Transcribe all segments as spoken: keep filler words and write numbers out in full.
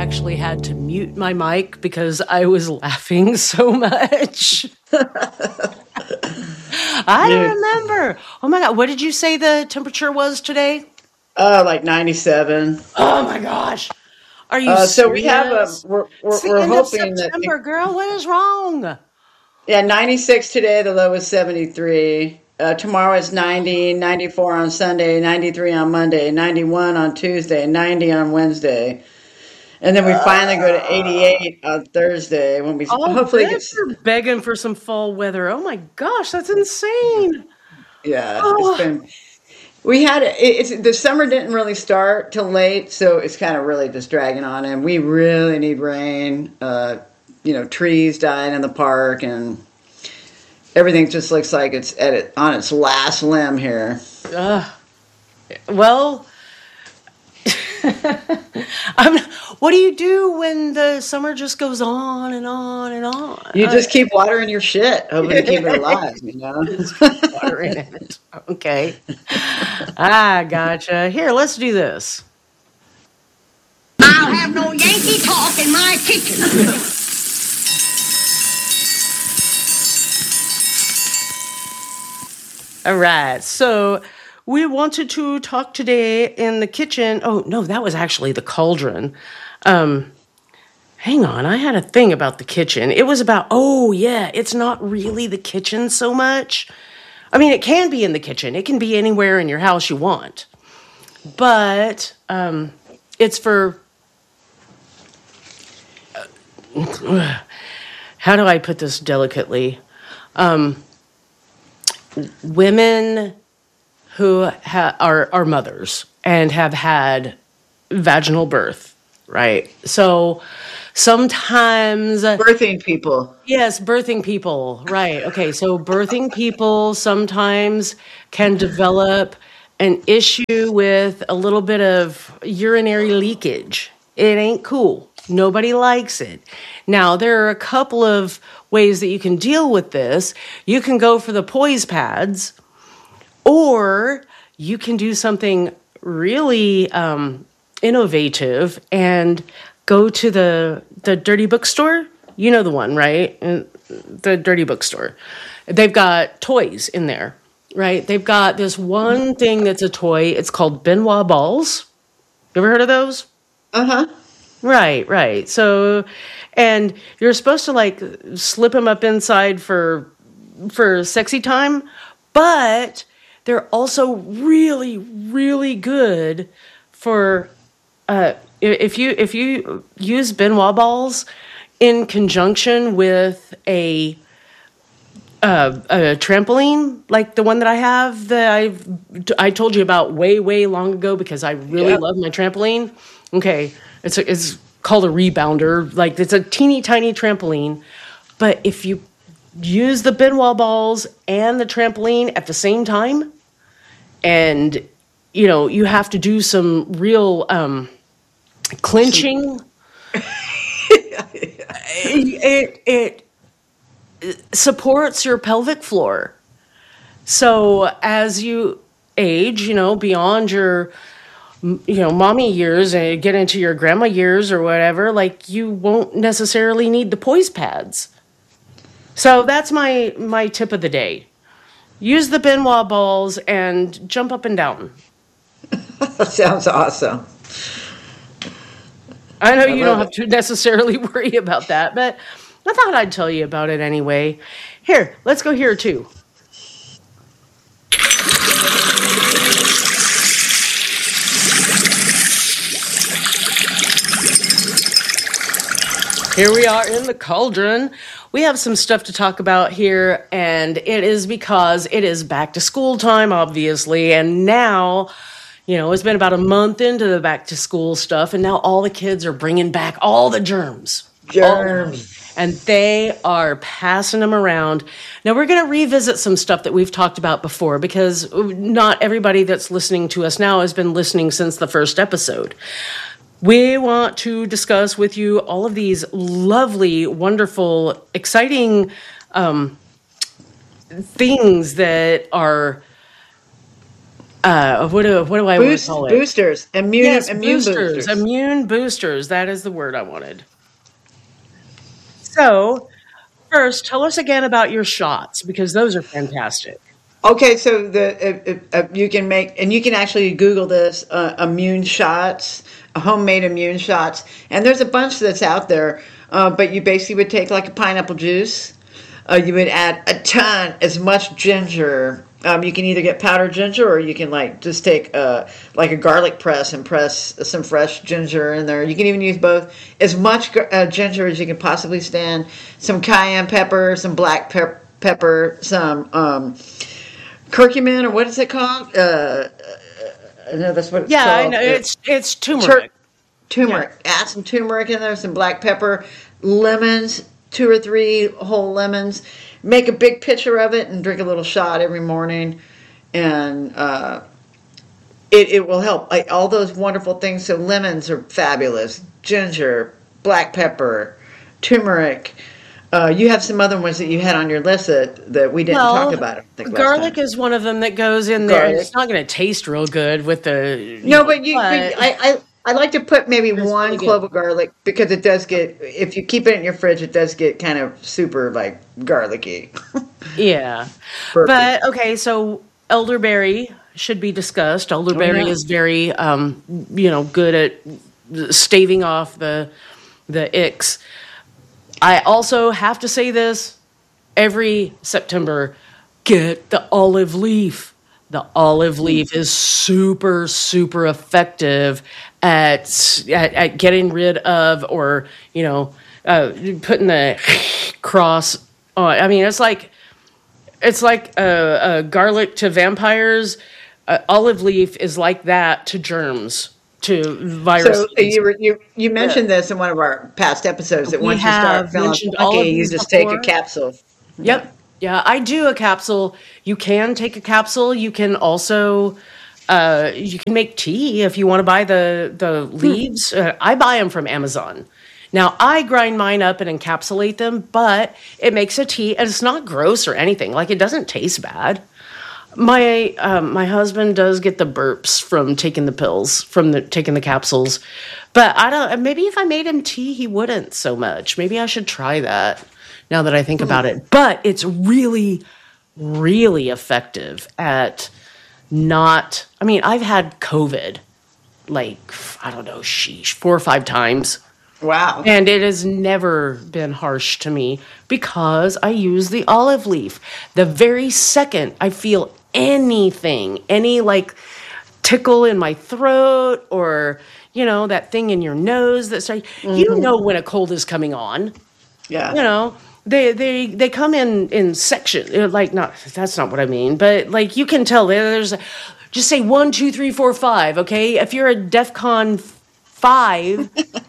actually had to mute my mic because I was laughing so much. I don't remember. Oh my God. What did you say the temperature was today? Uh, like ninety-seven. Oh my gosh. Are you Uh, so we have a, serious? we're, It's we're, the we're end of hoping that, September, it, girl. What is wrong? yeah, ninety-six today, the low is seventy-three. Uh, tomorrow is ninety, ninety-four on Sunday, ninety-three on Monday, ninety-one on Tuesday, ninety on Wednesday. And then we finally go to eighty-eight on Thursday when we I'll hopefully bet get, you're begging for some fall weather. Oh my gosh, that's insane. yeah, it's Oh, been, we had, it, it's, the summer didn't really start till late, so it's kind of really just dragging on. And we really need rain. Uh, you know, trees dying in the park and everything just looks like it's at it on its last limb here. uh, well, I'm, what do you do when the summer just goes on and on and on? You Uh, just keep watering your shit, hoping to keep it alive, you know? just keep watering it. Okay. I gotcha. Here, let's do this. I'll have no Yankee talk in my kitchen. All right. So we wanted to talk today in the kitchen. Oh, no, that was actually the cauldron. Um, hang on. I had a thing about the kitchen. It was about, oh, yeah, it's not really the kitchen so much. I mean, it can be in the kitchen, it can be anywhere in your house you want. But um, it's for, uh, how do I put this delicately? Um, women who ha- are, are mothers and have had vaginal birth, right? So sometimes, Birthing people. yes, birthing people, right? Okay, so birthing people sometimes can develop an issue with a little bit of urinary leakage. It ain't cool. Nobody likes it. Now, there are a couple of ways that you can deal with this. You can go for the poise pads, or you can do something really um, innovative and go to the the dirty bookstore. You know the one, right? The dirty bookstore. They've got toys in there, right? They've got this one thing that's a toy. It's called Benoit balls. You ever heard of those? Uh-huh. Right, right. So, and you're supposed to like slip them up inside for for sexy time, but they're also really, really good for uh, if you if you use Benoit balls in conjunction with a uh, a trampoline like the one that I have that I've I told you about way way long ago because I really Yep. love my trampoline. Okay, it's a, it's called a rebounder. Like it's a teeny tiny trampoline, but if you use the Benoit balls and the trampoline at the same time, and you know you have to do some real um, clinching. it, it it supports your pelvic floor. So as you age, you know, beyond your you know, mommy years and get into your grandma years or whatever, like you won't necessarily need the poise pads. So that's my my tip of the day. Use the Benoit balls and jump up and down. That sounds awesome. I know I you don't love have it. to necessarily worry about that, but I thought I'd tell you about it anyway. Here, let's go here too. Here we are in the cauldron. We have some stuff to talk about here, and it is because it is back to school time, obviously, and now, you know, it's been about a month into the back to school stuff, and now all the kids are bringing back all the germs. All the germs. Germs. And they are passing them around. Now, we're going to revisit some stuff that we've talked about before because not everybody that's listening to us now has been listening since the first episode. We want to discuss with you all of these lovely, wonderful, exciting um, things that are uh, what do what do I want to Boost, call it? boosters, immune, Yes, immune boosters, boosters. immune boosters. That is the word I wanted. So, first, tell us again about your shots because those are fantastic. Okay, so the uh, uh, you can make, and you can actually Google this, uh, immune shots, homemade immune shots, and there's a bunch that's out there. Uh, but you basically would take like a pineapple juice. Uh, you would add a ton, as much ginger. Um, you can either get powdered ginger, or you can like just take uh, like a garlic press and press some fresh ginger in there. You can even use both. As much uh, ginger as you can possibly stand. Some cayenne pepper, some black pep- pepper, some. Um, curcumin, or what is it called? Uh, I know that's what it's Yeah, I called. know Uh, it's it's tur- turmeric. Yeah. turmeric. Add some turmeric in there, some black pepper, lemons, two or three whole lemons. Make a big pitcher of it and drink a little shot every morning, and uh, it it will help. Like all those wonderful things. So lemons are fabulous. Ginger, black pepper, turmeric. Uh, you have some other ones that you had on your list that, that we didn't talk Well, about, I think, last garlic time. is one of them that goes in there. And Garlic. it's not going to taste real good with the, you No, know, but you, but but I, I, I like to put maybe it's really one good. clove of garlic because it does get, if you keep it in your fridge, it does get kind of super like garlicky. Yeah. Burpy. But okay, so elderberry should be discussed. Elderberry Oh, yeah. is very, um, you know, good at staving off the the icks. I also have to say this every September: get the olive leaf. The olive leaf is super, super effective at at, at getting rid of, or you know, uh, putting the cross on. I mean, it's like it's like uh, uh, garlic to vampires. Uh, olive leaf is like that to germs, to viruses. So uh, you were, you you mentioned this in one of our past episodes that We once you start have feeling mentioned all of funky, you these just take a before. capsule. Yep. Yeah, I do a capsule. You can take a capsule. You can also uh, you can make tea if you want to buy the the leaves. Uh, I buy them from Amazon. Now I grind mine up and encapsulate them, but it makes a tea, and it's not gross or anything. Like it doesn't taste bad. My um, my husband does get the burps from taking the pills, from the taking the capsules, but I don't. Maybe if I made him tea, he wouldn't so much. Maybe I should try that now that I think about it. But it's really, really effective at not. I mean, I've had COVID, like I don't know, sheesh, four or five times. Wow. And it has never been harsh to me because I use the olive leaf. The very second I feel anything, any like tickle in my throat, or, you know, that thing in your nose that starts, you know when a cold is coming on. Yeah. You know, they they they come in in section, like, not, that's not what I mean, but like you can tell there's, just say one, two, three, four, five, okay? If you're a DEFCON five,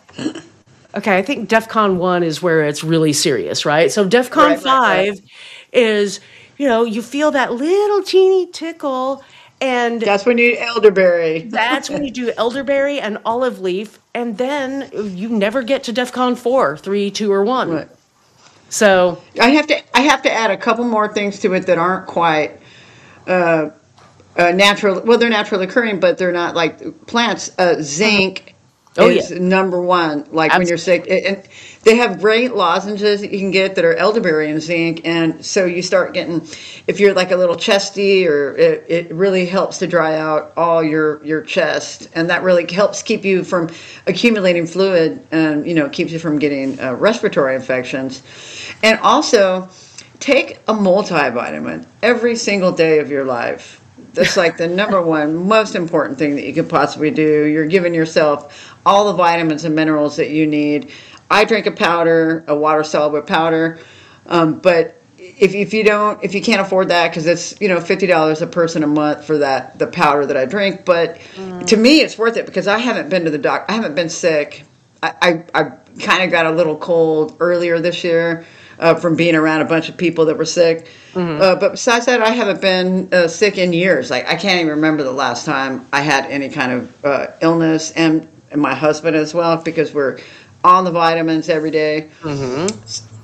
okay, I think DEFCON one is where it's really serious, right? So DEFCON Right, right, five right. is, you know, you feel that little teeny tickle, and That's when you elderberry. that's when you do elderberry and olive leaf, and then you never get to DEFCON four, three, two, or one. Right. So, I have to I have to add a couple more things to it that aren't quite uh, uh, natural. Well, they're naturally occurring, but they're not like plants. Uh, zinc Oh, is yeah. number one. Like when you're sick, and they have great lozenges that you can get that are elderberry and zinc. And so you start getting, if you're like a little chesty, or it, it really helps to dry out all your your chest, and that really helps keep you from accumulating fluid, and you know keeps you from getting uh, respiratory infections. And also, take a multivitamin every single day of your life. That's like the number one most important thing that you could possibly do. You're giving yourself all the vitamins and minerals that you need. I drink a powder, a water soluble powder, um, but if if you don't, if you can't afford that, because it's you know fifty dollars a person a month for that the powder that I drink. But mm. to me, it's worth it because I haven't been to the doc. I haven't been sick. I I, I kind of got a little cold earlier this year. Uh, from being around a bunch of people that were sick. Mm-hmm. Uh, but besides that, I haven't been uh, sick in years. Like I can't even remember the last time I had any kind of uh, illness, and, and my husband as well, because we're on the vitamins every day. Mm-hmm.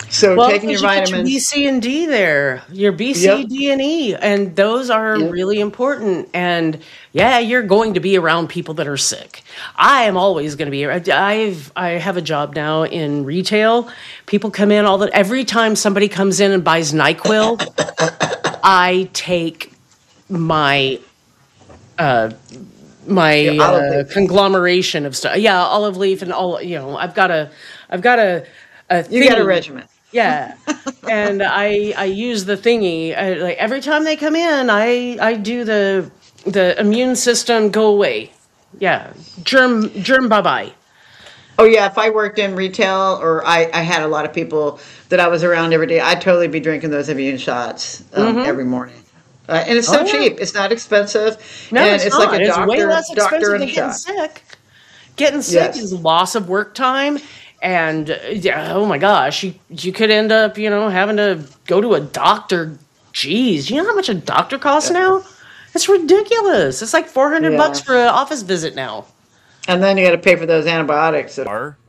So Well, taking your because you get your vitamins. B, C, and D there, your B, C, Yep. D, and E, and those are Yep. really important. And yeah, you're going to be around people that are sick. I am always going to be. I've I have a job now in retail. People come in all the every time somebody comes in and buys NyQuil, I take my uh, my Yeah, olive uh, leaf. conglomeration of stuff. Yeah, olive leaf and all. You know, I've got a I've got a a You got a thingy. regiment. Yeah, and I I use the thingy. I, like every time they come in, I I do the the immune system go away. Yeah, germ germ bye bye. Oh yeah, if I worked in retail or I, I had a lot of people that I was around every day, I'd totally be drinking those immune shots um, every morning. Uh, and it's so Oh, yeah. cheap. It's not expensive. No, and it's, it's not. like a It's way doctor less doctor expensive and than a getting shot. sick. Getting sick Yes. is loss of work time, and uh, yeah, oh my gosh, you you could end up you know having to go to a doctor. Jeez, you know how much a doctor costs now? It's ridiculous. It's like four hundred Yeah. bucks for an office visit now. And then you got to pay for those antibiotics. that- Are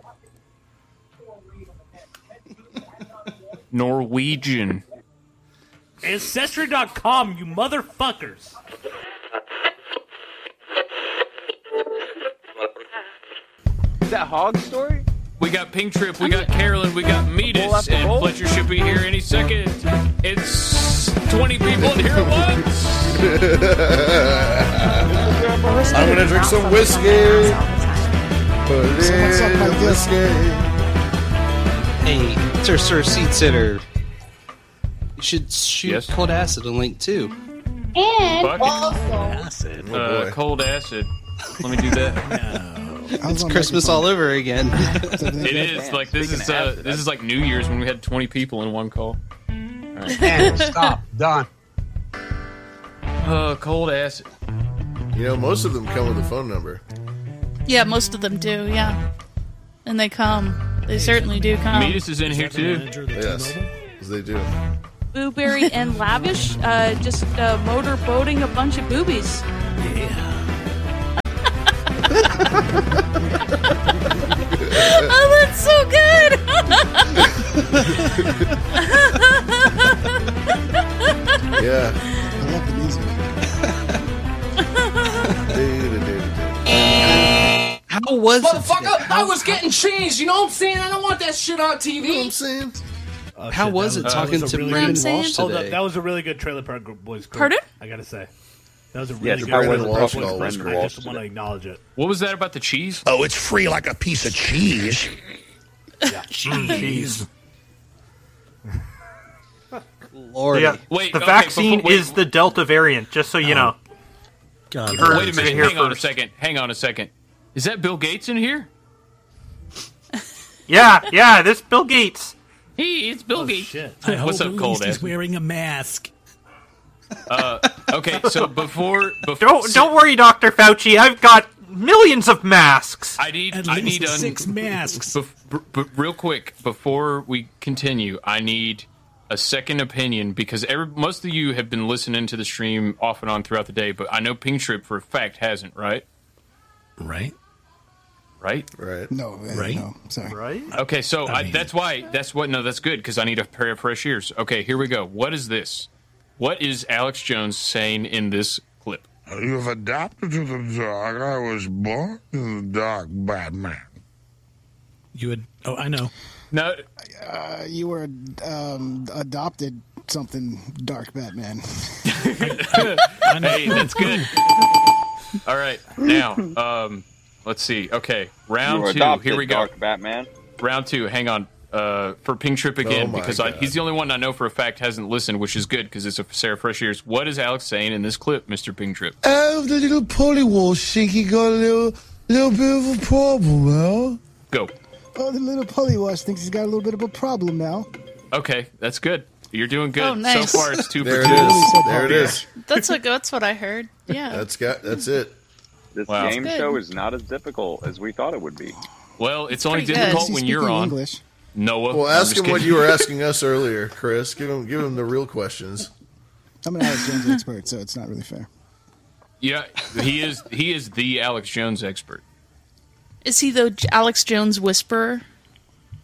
Norwegian. Ancestry dot com, you motherfuckers. Is that Hog Story? We got Pink Trip, we got Carolyn, we got Meatus, Bowl after and bowl? Fletcher should be here any second. It's twenty people in here at once. I'm gonna drink some whiskey. Put it what's up, my in dear? whiskey. Hey, Sir Sir Seat Sitter. You should shoot Yes? Cold Acid a link too. And Fuck it. also, Acid. Uh, boy. cold acid. Let me do that. It's Christmas all over again. It is like this speaking is of uh, acid, this is like New Year's when we had twenty people in one call. And stop. Done. Uh, cold acid. You know, most of them come with a phone number. yeah, most of them do, yeah. And they come. They certainly do come. Meatus is in here too. Yes, as they do. Blueberry and Lavish, uh, just uh, motor boating a bunch of boobies. Oh, that's so good! Yeah. I love the music. Do-do-do-do-do. How was Motherfucker, I was getting cheese, you know what I'm saying? I don't want that shit on T You know what I'm V. saying? Oh, How shit, was that it that talking was a to really Brandon good- Walsh Hold today? up, that was a really good Trailer Park Boys group. Pardon? I gotta say. That was a Yes, really good Brandon Trailer Walsh Park Boys called group. us I Brandon just Walsh want to acknowledge it. What was that about the cheese? Oh, it's free like a piece of cheese. Cheese. Lordy. Yeah, Wait, the okay, vaccine before- wait. is the Delta variant, just so you know. God, You heard Wait a it minute. here Hang on a first. second. Hang on a second. Is that Bill Gates in here? Yeah, yeah, this Bill Gates. Hey, it's Bill Oh, Gates. shit. What's up, cold ass? wearing a mask. Uh, okay, so before before Don't don't worry, Doctor Fauci. I've got millions of masks. I need I need un- masks. Bef- b- b- real quick before we continue, I need a second opinion because every, most of you have been listening to the stream off and on throughout the day, but I know Pink Trip for a fact hasn't, right? Right? Right? Right. No, uh, Right? no, sorry. Right? Okay, so I mean- that's why that's what no, that's good because I need a pair of fresh ears. Okay, here we go. What is this? What is Alex Jones saying in this clip? You've adapted to the dog. I was born to the dog, Batman. You would. Oh, I know. No, Uh, you were um, adopted something, Dark Batman. I know. hey, that's good. All right, now, um, let's see. Okay, You round were two. adopted, Here we go. Dark Batman. Round two. Hang on. Uh, for Pink Trip again Oh my because I, God. he's the only one I know for a fact hasn't listened, which is good because it's a Sarah Fresh Ears. What is Alex saying in this clip, Mister Pink Trip? Oh, the little polywash think he got a little, little bit of a problem now. Go. Oh, the little polywash thinks he's got a little bit of a problem now. Okay, that's good. You're doing good Oh, nice. so far. It's two There for it two. is. There it is. That's what that's what I heard. Yeah. That's got. That's it. This Wow. game Good. show is not as difficult as we thought it would be. Well, it's only pretty good. difficult Is he when you're speaking on. English? Noah. Well, I'm ask just him what kidding. you were asking us earlier, Chris. Give him. Give him the real questions. I'm an Alex Jones expert, so it's not really fair. Yeah, he is. He is the Alex Jones expert. Is he the J- Alex Jones whisperer?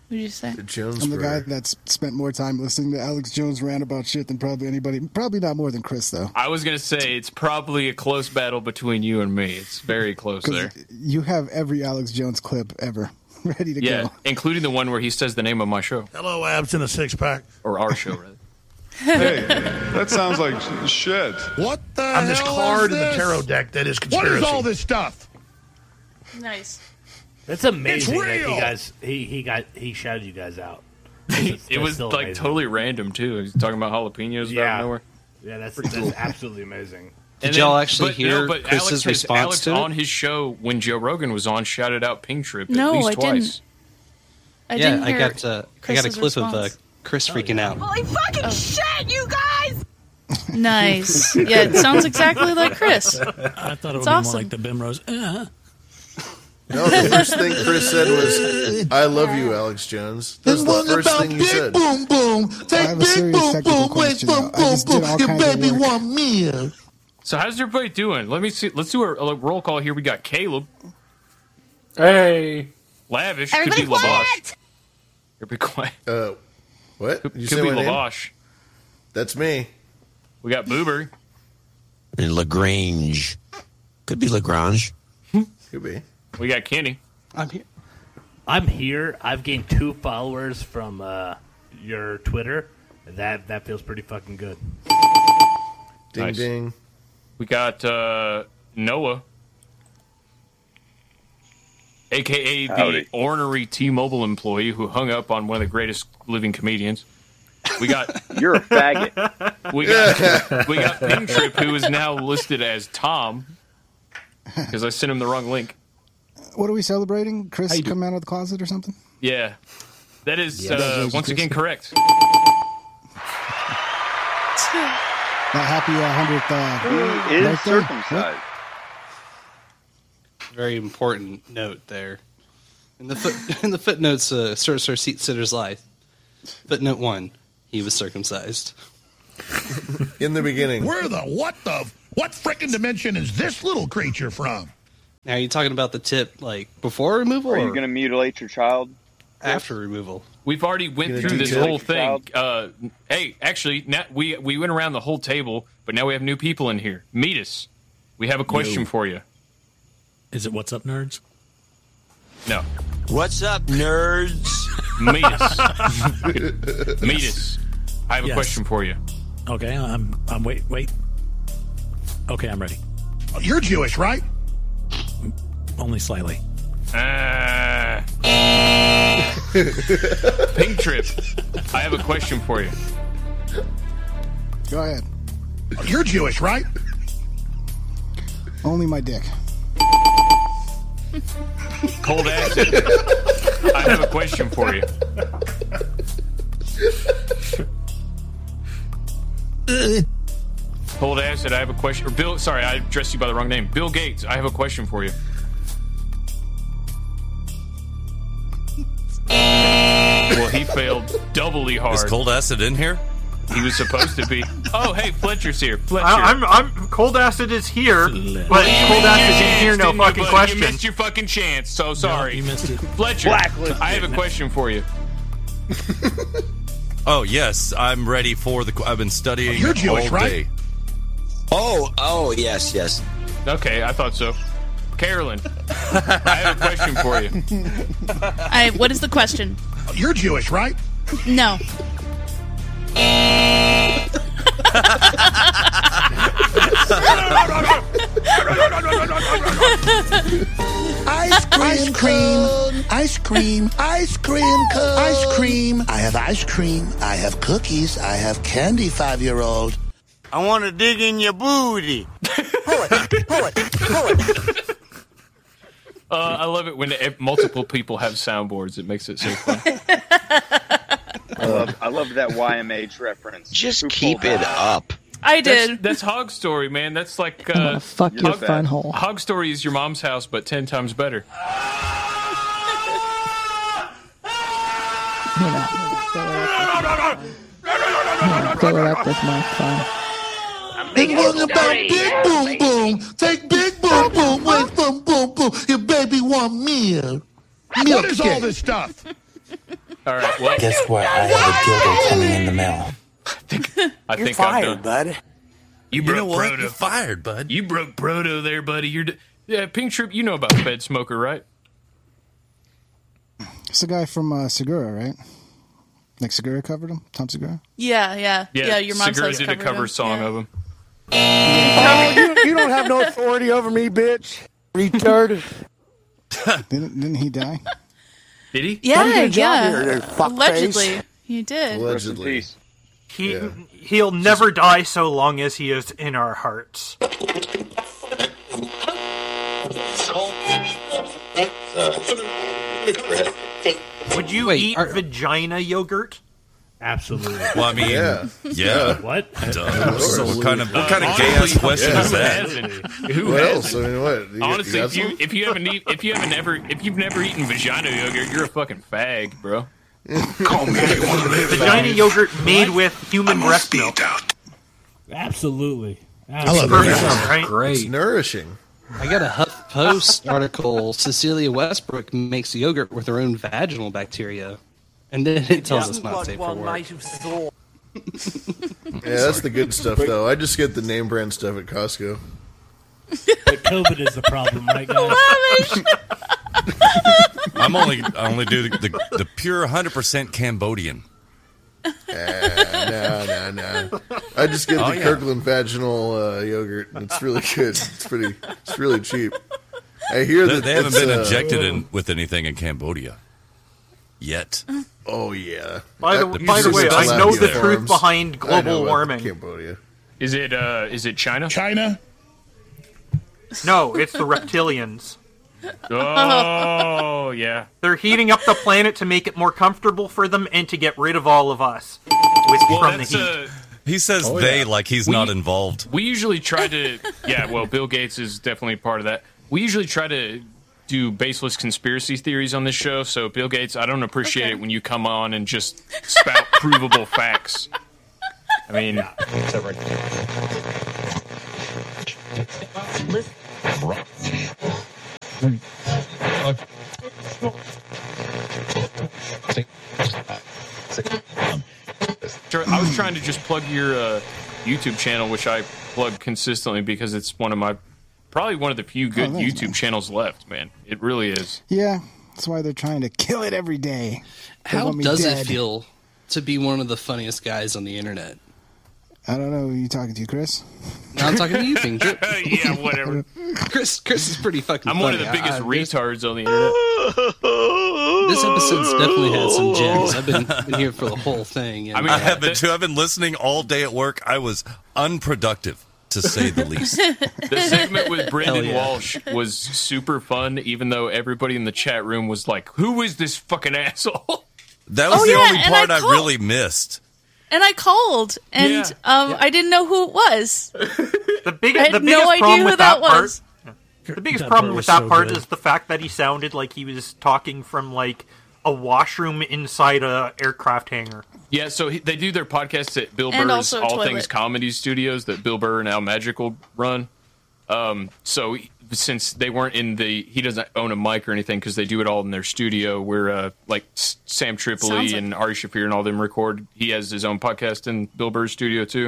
What did you say? The Jones I'm the guy Brewer. that's spent more time listening to Alex Jones rant about shit than probably anybody. Probably not more than Chris, though. I was gonna say it's probably a close battle between you and me. It's very close there. You have every Alex Jones clip ever ready to Yeah, go. including the one where he says the name of my show. Hello, abs in a six pack. Or our show, rather. Hey, that sounds like shit. What the I'm this hell card is in the this? tarot deck that is What conspiracy. is all this stuff? Nice. That's amazing It's that real. you guys he he got he shouted you guys out. it That's was still like amazing. totally random too. He's talking about jalapenos Yeah. out of nowhere. Yeah, that's that's absolutely amazing. Did And y'all then- actually but, hear no, but Chris's Alex has- response Alex to it? on his show when Joe Rogan was on shouted out Pink Trip at No, least I twice. didn't. I yeah, didn't I hear got uh, I got a Chris's clip of uh, response. Chris freaking out. Holy fucking shit, you guys! Nice. Yeah, it sounds exactly like Chris. I thought it would It's be awesome. more like the Bimrose. Uh, No, the first thing Chris said was, "I love you, Alex Jones." That's This the one first about thing you big said. boom boom. I Take have a big serious boom technical boom. Wait, question, boom though. I boom just did boom. all Your kinds of baby work. want meal. So how's everybody doing? Let me see. Let's do a, a roll call here. We got Caleb, Hey. Lavish, could Everybody be Lavash. quiet! Could be quiet. Uh, what? Could, You could say be my name? Lavash. That's me. We got Boober. And Lagrange. Could be Lagrange. Could be. We got Kenny. I'm here. I'm here. I've gained two followers from uh, your Twitter. That that feels pretty fucking good. Ding Nice. ding. We got uh, Noah, a k a the Howdy. ornery T-Mobile employee who hung up on one of the greatest living comedians. We got You're a faggot. we got we got Pink Trip, who is now listed as Tom because I sent him the wrong link. What are we celebrating? Chris How you do- come out of the closet or something? Yeah, that is Yeah. uh, Congratulations, once again Chris. correct. That happy uh, hundredth. Uh, He is birthday? circumcised. Very important note there. In the foot, in the footnotes, uh, Sir Sir Seat Sitter's life. Footnote one: he was circumcised. In the beginning. Where the what the what frickin' dimension is this little creature from? Now, are you talking about the tip like before removal Are or you going to mutilate your child? after removal? We've already went Gonna through do this Jake whole thing. Uh, hey, actually, now we we went around the whole table, but now we have new people in here. Meet us. We have a question Yo. for you. is it What's Up, Nerds? No, What's up, nerds? meet us. Meet us. I have a Yes. question for you. Okay, I'm. I'm. Wait, wait. Okay, I'm ready. You're Jewish, right? Only slightly. Uh, Pink Trip. I have a question for you. Go ahead. You're Jewish, right? Only my dick. Cold acid. I have a question for you. Cold acid. I have a question. Or Bill. Sorry, I addressed you by the wrong name. Bill Gates. I have a question for you. Well, he failed doubly hard. Is Cold Acid in here? He was supposed to be. Oh, hey, Fletcher's here. Fletcher. I, I'm, I'm, Cold Acid is here, but You Cold missed Acid your didn't hear chance, no didn't you, fucking buddy? question. You missed your fucking chance. So sorry. you missed it. Fletcher, Blacklisted. I have a question for you. Oh, yes. I'm ready for the. qu- I've been studying You're Jewish, all right? day. Oh, oh, yes, yes. Okay, I thought so. Carolyn, I have a question for you. I, what is the question? You're Jewish, right? No. Ice cream, ice cream, ice cream, ice cream, cone. Ice cream. I have ice cream. I have cookies. I have candy, five-year-old. I want to dig in your booty. Pull it, pull it, pull it. Uh, I love it when it, multiple people have soundboards. It makes it so fun. I love, I love that Y M H reference. Just Who keep pulled it that? up. I did. That's, that's Hog Story, man. That's like I'm uh, gonna fuck your Hog- fun hole. Hog Story is your mom's house, but ten times better. You know, fill it up with my fun. This one about big boom boom. Take big boom boom. Wait, boom boom boom. Your baby want meal. What is all this stuff? All right. Well, Guess what? I have a dildo coming in the mail. I You're think fired, I'm done. bud. You You broke know what? Proto. You're fired, bud. You broke Proto there, buddy. You're d- yeah, Pink Trip. You know about Fed Smoker, right? It's the guy from uh, Segura, right? Like Segura covered him? Tom Segura? Yeah, yeah, yeah. your mom Segura says did a covered cover him. song Yeah. of him. Oh, you, you don't have no authority over me, bitch. Retard. didn't, didn't he die? Did he? Yeah, How do you get a job yeah. here, you fuckface? Allegedly, he did. Allegedly. He Yeah. he'll never die so long as he is in our hearts. Would you Wait, eat are- vagina yogurt? Absolutely. Well, I mean, Yeah. yeah. What? Duh. So what kind of what kind of Uh, gay ass honestly, question yeah. is Who that? hasn't? Who What hasn't? else? I mean, what? You, Honestly, you got if you some? if you haven't eat, if you haven't ever if you've never eaten vagina yogurt, you're a fucking fag, bro. Call me one of the Vagina yogurt made with human breast milk. Absolutely. I love Perfect, it. right? It's nourishing. I got a HuffPost article. Cecilia Westbrook makes yogurt with her own vaginal bacteria, and then it tells us not safe for work. Yeah, that's the good stuff, though. I just get the name brand stuff at Costco. But COVID is the problem, right, guys? I'm only I only do the, the, the pure one hundred percent Cambodian. Uh, no, no, no. I just get Oh, the yeah. Kirkland vaginal uh, yogurt. It's really good. It's pretty. It's really cheap. I hear They, that they haven't it's, been uh, injected in with anything in Cambodia yet. Oh yeah. By the, I- by the way, I know the truth behind I know global about warming. Cambodia. Is it uh is it China? China? No, it's the reptilians. Oh yeah. They're heating up the planet to make it more comfortable for them and to get rid of all of us with, Well, from the that's heat. uh He says Oh, they yeah. like he's We- not involved. we usually try to yeah, well Bill Gates is definitely part of that. We usually try to do baseless conspiracy theories on this show, so Bill Gates, I don't appreciate Okay. it when you come on and just spout provable facts. I mean, Sure, I was trying to just plug your uh, YouTube channel, which I plug consistently because it's one of my, probably one of the few good Oh, thanks, YouTube man. channels left, man. It really is. Yeah, that's why they're trying to kill it every day. They How want me does dead. it feel to be one of the funniest guys on the internet? I don't know who you talking to, Chris. No, I'm talking to you, Pink Drip. Yeah, whatever. Chris, Chris is pretty fucking I'm funny. one of the biggest I- I- retards on the internet. This episode's definitely had some gems. I've been, been here for the whole thing. And, I mean, I have been too. I've been listening all day at work. I was unproductive, to say the least. The segment with Brendan yeah. Walsh was super fun, even though everybody in the chat room was like, "Who is this fucking asshole?" That was Oh, the yeah, only and part I I, called- really missed. And I called, and Yeah. um, I didn't know who it was. The, big, I had the no biggest idea problem who with that part, was. the biggest That problem part with was that so part good. is the fact that he sounded like he was talking from like a washroom inside a aircraft hangar. Yeah, so he, they do their podcasts at Bill And Burr's also a All toilet. Things Comedy Studios that Bill Burr and Al Magical run. Um, so he- since they weren't in the, he doesn't own a mic or anything because they do it all in their studio. Where uh, like S- Sam Tripoli Sounds like- and Ari Shafir and all them record. He has his own podcast in Bill Burr's studio too.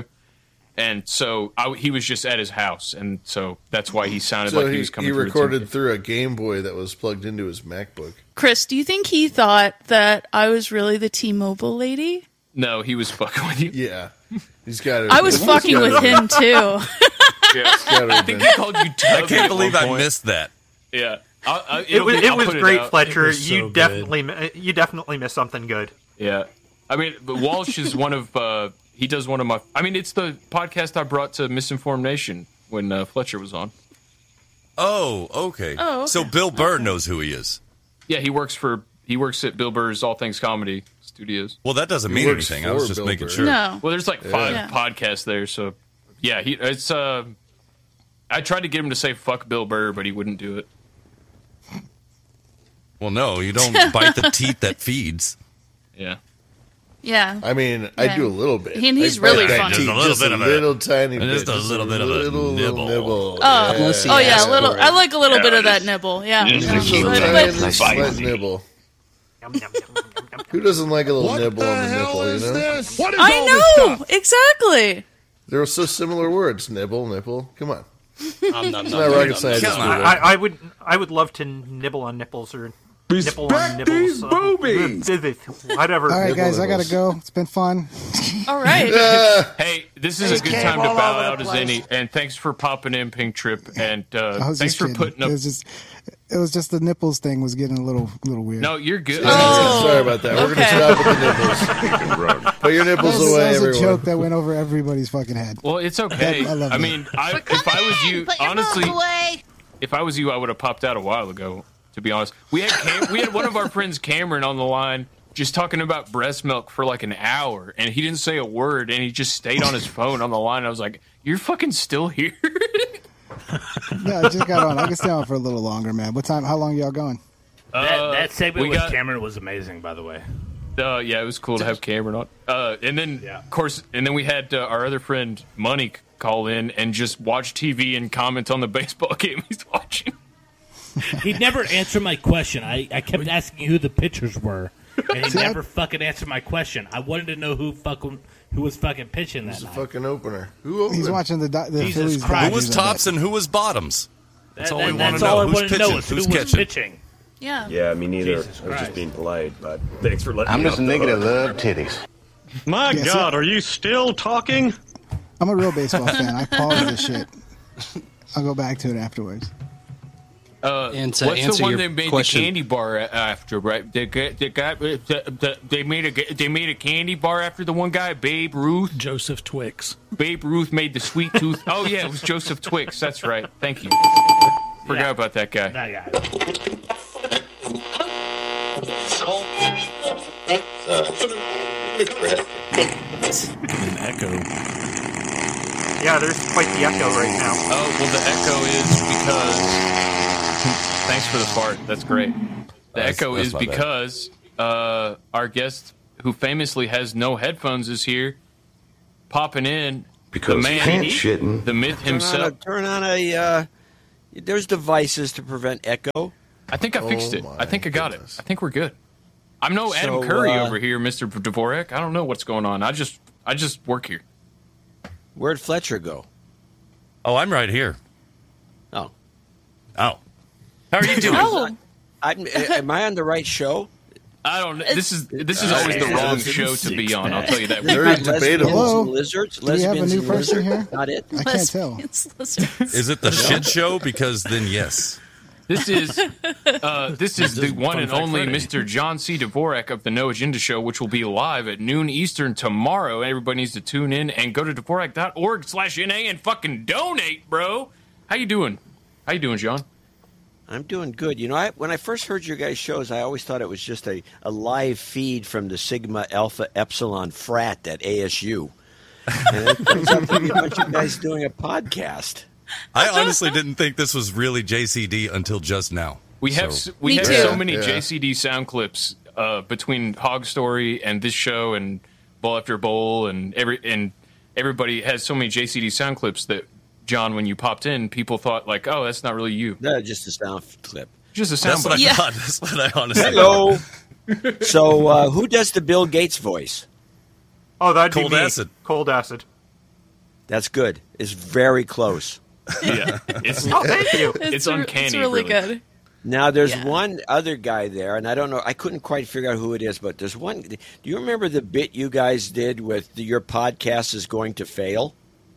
And so I, he was just at his house, and so that's why he sounded So like he, he, was coming. he through recorded through a Game Boy that was plugged into his MacBook. Chris, do you think he thought that I was really the T-Mobile lady? No, he was fucking with you. Yeah, he's got it. I was fucking with him too. Yeah. I think he called you. Tubby I can't at believe one I point. missed that. Yeah, I'll, I'll, It it'll was be- it I'll was put great, out. Fletcher. was so you good. definitely mi- you definitely missed something good. Yeah, I mean, but Walsh is one of uh, he does one of my. I mean, it's the podcast I brought to Misinformed Nation when uh, Fletcher was on. Oh, okay. Oh, okay. So Bill Burr knows who he is. Yeah, he works for he works at Bill Burr's All Things Comedy Studios. Well, that doesn't He mean works anything. I was for just Bill making Burr. sure. No. Well, there's like five Yeah. podcasts there, so yeah, he it's. Uh, I tried to get him to say "fuck Bill Burr," but he wouldn't do it. Well, no, you don't bite the teeth that feeds. Yeah. Yeah. I mean, I Yeah. do a little bit. He- and he's I bite really that funny. teeth, Just a little just bit a of a- little tiny bit, just a little bit of a little, little nibble. nibble. Oh, Unless he oh yeah, asks a little. for it. I like a little bit of that nibble. Yeah. Just Yeah. keep But- that but- Tiny slight nibble. Yum, yum, yum, yum, yum. Who doesn't like a little What nibble the on the hell nipple, is you know? this? What is I all this know stuff? exactly. There are so similar words. Nibble, nipple. Come on. Um, nom, It's nom, not nom, rocket nom, science. nom. It's I, Google. I, I would I would love to nibble on nipples or nipple on nibbles. these uh, boobies. Whatever. All right, Nibble guys, I nibbles. gotta go. It's been fun. All right. Hey, this is He a good came time to all bow over the out as place. any. And thanks for popping in, Pink Trip. And I uh, was thanks just for kidding. putting It up. was just, it was just the nipples thing was getting a little, little weird. No, you're good. Oh. Sorry about that. We're Okay. going to stop with the nipples. Put your that nipples was, away, that was a everyone. joke that went over everybody's fucking head. Well, it's okay. I love I that. mean, I, if I was you, honestly, if I was you, I would have popped out a while ago. To be honest, we had Cam- we had one of our friends, Cameron, on the line, just talking about breast milk for like an hour, and he didn't say a word, and he just stayed on his phone on the line. I was like, "You're fucking still here." Yeah, I just got on. I can stay on for a little longer, man. What time? How long y'all going? That, Uh, that segment we with got- Cameron was amazing, by the way. Uh, yeah, it was cool to have Cameron on. Uh, and then, Yeah. of course, and then we had uh, our other friend Money call in and just watch T V and comment on the baseball game he's watching. He'd never answer my question. I, I kept asking who the pitchers were, and he See, I- never fucking answered my question. I wanted to know who fucking who was fucking pitching that It's a night. fucking opener. Who opened? He's watching the Do- the Jesus Phillies. Christ. Who was Dodgers, I bet. tops and who was bottoms? That's That- all we that- want that's to all know. I Who's wanted to know pitching? is who Who's was catching? pitching. Yeah. Yeah, me neither. Jesus I was just Christ. being polite, but thanks for letting I'm me just a off the nigga that hook. love titties. My Yes, God, sir. are you still talking? I'm a real baseball fan. I pause this shit. I'll go back to it afterwards. Uh, And to what's the answer one your they made question- the candy bar a- after? Right? They got, they got the, the, they made a they made a candy bar after the one guy, Babe Ruth. Joseph Twix. Babe Ruth made the sweet tooth. Oh yeah, it was Joseph Twix. That's right. Thank you. Forgot Yeah. about that guy. That guy. An echo. Yeah, there's quite the echo right now. Oh well, the echo is because. Thanks for the fart. That's great. The That's- echo that's is my bad. because uh, our guest, who famously has no headphones, is here, popping in. Because the man, pants shitting. the myth Turn on a, himself. turn on a. Uh, there's devices to prevent echo. I think I fixed Oh it. my I think I got goodness. it. I think we're good. I'm no Adam So, Curry uh, over here, Mister Dvorak. I don't know what's going on. I just, I just work here. Where'd Fletcher go? Oh, I'm right here. Oh. Oh. How are you doing? Oh. I'm, am I on the right show? I don't. know. This is this is always the wrong show to be on. I'll tell you that. Very debatable. Hello? And lizards. Do we have a Lesbians new and person lizards? here? Not it. I can't tell. Is it the shit show? Because then yes. This is uh, this is the one Fun and Fact only Friday. Mister John C. Dvorak of the No Agenda Show, which will be live at noon Eastern tomorrow. Everybody needs to tune in and go to Dvorak dot org slash N A and fucking donate, bro. How you doing? How you doing, John? I'm doing good. You know, I, when I first heard your guys' shows, I always thought it was just a, a live feed from the Sigma Alpha Epsilon frat at A S U. And it turns out to be a bunch of guys doing a podcast. I honestly didn't think this was really J C D until just now. We have So- s we Me have too. so many Yeah. J C D sound clips uh, between Hog Story and this show and Bowl After Bowl and every and everybody has so many J C D sound clips that John, when you popped in, people thought like, oh, that's not really you. No, just a sound clip. Just a sound. That's what I bite. thought. That's what I honestly Hello. So, uh, who does the Bill Gates voice? Oh, that'd Cold be me. acid. Cold acid. That's good. It's very close. Yeah, it's Oh, thank you. it's, re- uncanny. It's really, good. Now, there's Yeah. one other guy there, and I don't know. I couldn't quite figure out who it is, but there's one. Do you remember the bit you guys did with the, your podcast is going to fail?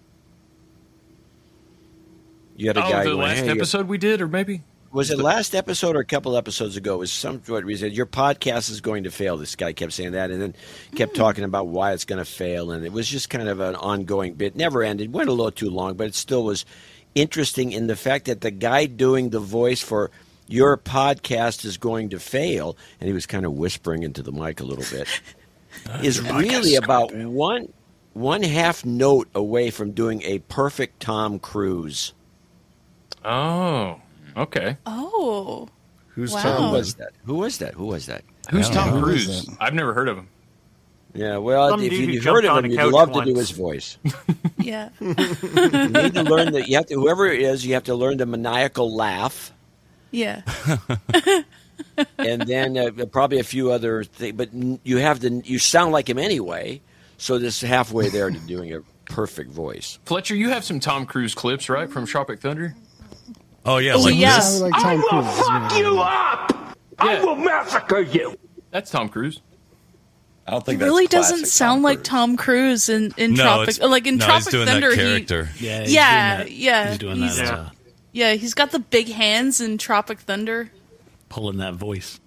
You had a Oh, guy the going, last "Hey, your- episode we did, or maybe was it last episode or a couple episodes ago? It was some what reason your podcast is going to fail. This guy kept saying that, and then kept talking about why it's going to fail, and it was just kind of an ongoing bit. Never ended. Went a little too long, but it still was interesting in the fact that the guy doing the voice for your podcast is going to fail, and he was kind of whispering into the mic a little bit, is really about one one half note away from doing a perfect Tom Cruise. Oh, okay. Oh. Who's Wow. Who Tom? was that? Who was that? Who was that? Who's I don't Tom know. Who is Cruise? that? I've never heard of him. Yeah, well, Some if dude who you jumped heard of on him, a you'd couch love to do once. his voice. Yeah. You need to learn that. You have to, whoever it is, you have to learn the maniacal laugh. Yeah. and then uh, probably a few other things. But you have the you sound like him anyway, so this is halfway there to doing a perfect voice. Fletcher, you have some Tom Cruise clips, right, from Tropic Thunder? Oh yeah, Oh, like yeah. this. Like Tom I will Cruise, fuck yeah. you up! I will massacre you! That's Tom Cruise. I don't He think really that's doesn't sound like Tom Cruise in, in No, Tropic. it's- Like in no, he's Tropic doing that Thunder, character. he Yeah, he's yeah, doing that- yeah, he's doing he's- that. Uh, yeah. He's got the big hands in Tropic Thunder. pulling that voice.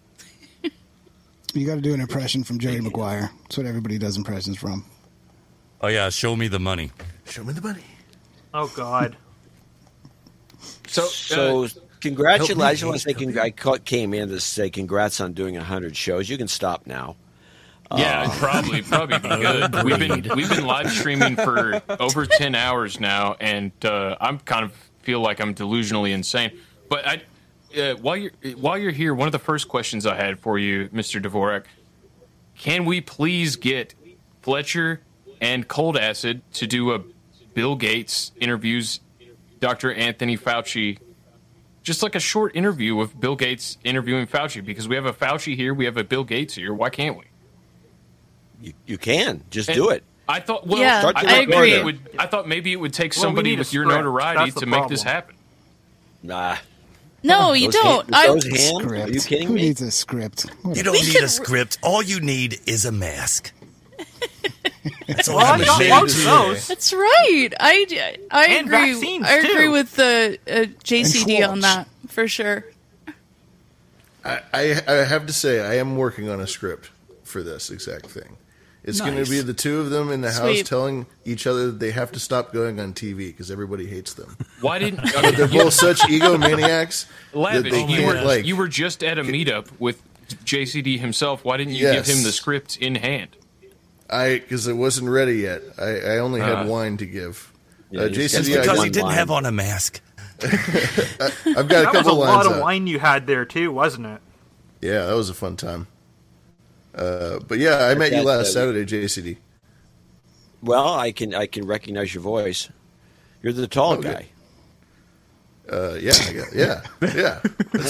You got to do an impression from Jerry Maguire. That's what everybody does impressions from. Oh yeah, show me the money. Show me the money. Oh God. So, So, uh, congratulations. help me, I just want to say, help me. congr- I ca- came in to say congrats on doing one hundred shows. You can stop now. yeah, it'd probably probably be good. We've been Agreed. we've been live streaming for over ten hours now, and uh, I'm kind of feel like I'm delusionally insane. But I, uh, while you're while you're here, one of the first questions I had for you, Mister Dvorak, can we please get Fletcher and Cold Acid to do a Bill Gates interviews Doctor Anthony Fauci? Just like a short interview of Bill Gates interviewing Fauci, because we have a Fauci here, we have a Bill Gates here. Why can't we? You, you can. Just And do it. I thought. Well, Yeah, I, I thought agree. maybe it would. I thought maybe it would take Well, we somebody need a with your script. notoriety That's the to make this problem. happen. Nah. No, you Those don't. hand- I, those hands? Are you Script. kidding Who me? needs a script? What You a- don't We need could- a script. All you need is a mask. That's all Well, I you got need. most of those. That's right. I, I And agree. vaccines, I agree too. with the uh, J C D on Schwartz. that for sure. I, I, I have to say, I am working on a script for this exact thing. It's going Nice. to be the two of them in the house Sweet. telling each other that they have to stop going on T V because everybody hates them. Why didn't But they're both such egomaniacs that Lavish, they you can't, were like... you were just at a meetup with J C D himself. Why didn't you Yes. give him the script in hand? I because it wasn't ready yet. I, I only had Uh. wine to give. Yeah, uh, you J C just D, got I Because one he didn't line. have on a mask. I've got a That was a couple lot lines of out. wine you had there too, wasn't it? Yeah, that was a fun time. Uh, but yeah, I met you that, last uh, Saturday, J C D. Well, I can I can recognize your voice. You're the tall Okay. guy. Uh, yeah, I got, yeah, yeah.